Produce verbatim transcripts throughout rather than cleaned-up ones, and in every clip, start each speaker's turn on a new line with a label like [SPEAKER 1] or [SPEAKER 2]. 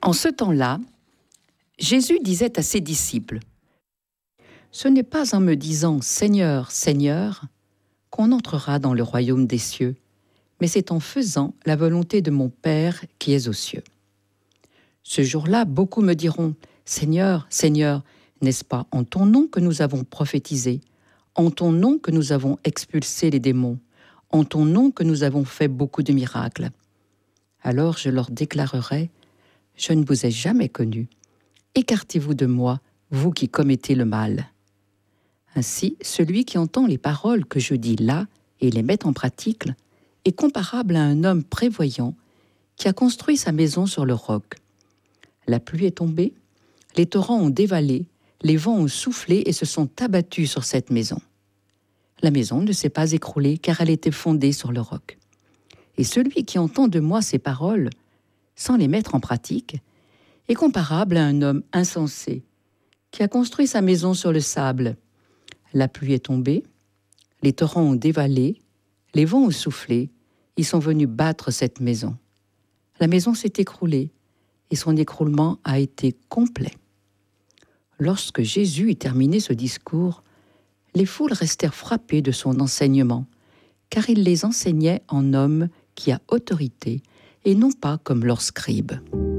[SPEAKER 1] En ce temps-là, Jésus disait à ses disciples : « Ce n'est pas en me disant « Seigneur, Seigneur » qu'on entrera dans le royaume des cieux, mais c'est en faisant la volonté de mon Père qui est aux cieux. Ce jour-là, beaucoup me diront : Seigneur, Seigneur, n'est-ce pas en ton nom que nous avons prophétisé, en ton nom que nous avons expulsé les démons, en ton nom que nous avons fait beaucoup de miracles ? Alors je leur déclarerai : je ne vous ai jamais connus. Écartez-vous de moi, vous qui commettez le mal. Ainsi, celui qui entend les paroles que je dis là et les met en pratique est comparable à un homme prévoyant qui a construit sa maison sur le roc. La pluie est tombée, les torrents ont dévalé, les vents ont soufflé et se sont abattus sur cette maison. La maison ne s'est pas écroulée car elle était fondée sur le roc. Et celui qui entend de moi ces paroles, sans les mettre en pratique, est comparable à un homme insensé qui a construit sa maison sur le sable. La pluie est tombée, les torrents ont dévalé, les vents ont soufflé, ils sont venus battre cette maison. La maison s'est écroulée et son écroulement a été complet. Lorsque Jésus eut terminé ce discours, les foules restèrent frappées de son enseignement, car il les enseignait en homme qui a autorité et non pas comme leurs scribes.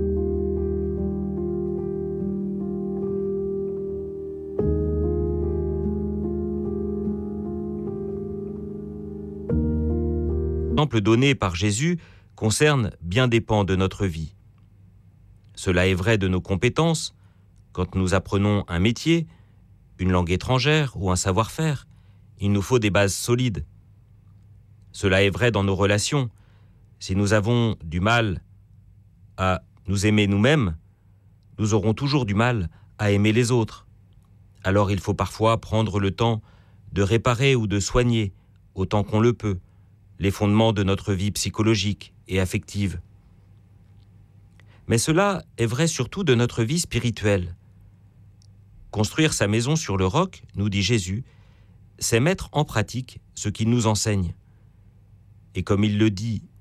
[SPEAKER 2] L'exemple donné par Jésus concerne bien des pans de notre vie. Cela est vrai de nos compétences, quand nous apprenons un métier, une langue étrangère ou un savoir-faire, il nous faut des bases solides. Cela est vrai dans nos relations. Si nous avons du mal à nous aimer nous-mêmes, nous aurons toujours du mal à aimer les autres. Alors il faut parfois prendre le temps de réparer ou de soigner, autant qu'on le peut, les fondements de notre vie psychologique et affective. Mais cela est vrai surtout de notre vie spirituelle. Construire sa maison sur le roc, nous dit Jésus, c'est mettre en pratique ce qu'il nous enseigne. Et comme il le dit